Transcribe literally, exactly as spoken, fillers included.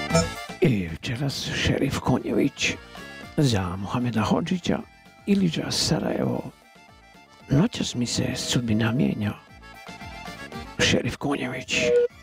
I večeras šerif Konjević za Muhameda Hodžića ili za Sarajevo. Noćas mi se sudbina mijenja. Šerif Konjević.